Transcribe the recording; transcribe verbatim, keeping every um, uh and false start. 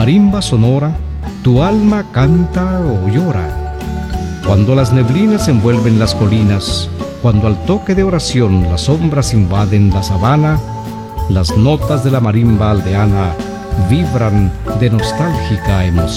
Marimba sonora, tu alma canta o llora. Cuando las neblinas envuelven las colinas, cuando al toque de oración las sombras invaden la sabana, las notas de la marimba aldeana vibran de nostálgica emoción.